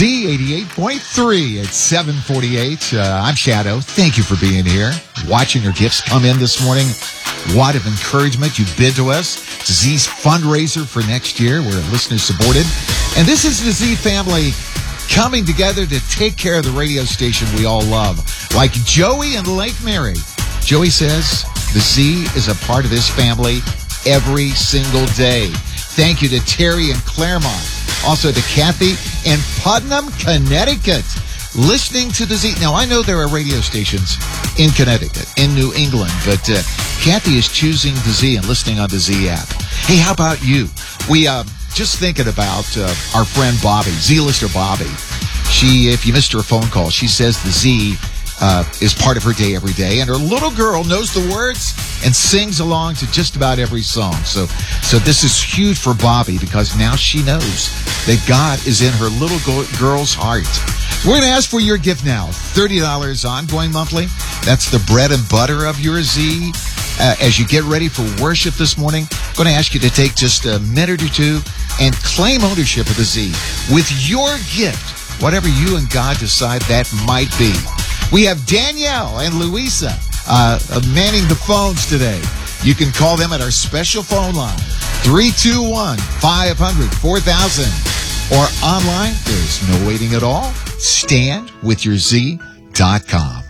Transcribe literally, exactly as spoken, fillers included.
Z eighty-eight point three at seven forty-eight. Uh, I'm Shadow. Thank you for being here. Watching your gifts come in this morning. What of encouragement you've been to us. It's Z's fundraiser for next year. We're listener supported. And this is the Z family coming together to take care of the radio station we all love. Like Joey and Lake Mary. Joey says the Z is a part of his family every single day. Thank you to Terry and Claremont. Also to Kathy in Putnam, Connecticut, listening to the Z. Now, I know there are radio stations in Connecticut, in New England, but uh, Kathy is choosing the Z and listening on the Z app. Hey, how about you? We uh, just thinking about uh, our friend Bobby, Z-Lister Bobby. She, if you missed her phone call, she says the Z uh, is part of her day every day, and her little girl knows the words and sings along to just about every song. So, so this is huge for Bobby because now she knows that God is in her little girl's heart. We're going to ask for your gift now. thirty dollars ongoing monthly. That's the bread and butter of your Z. Uh, as you get ready for worship this morning, I'm going to ask you to take just a minute or two and claim ownership of the Z with your gift, whatever you and God decide that might be. We have Danielle and Louisa uh, manning the phones today. You can call them at our special phone line, three two one, five hundred, four thousand. Or online, there's no waiting at all. stand with your Z dot com.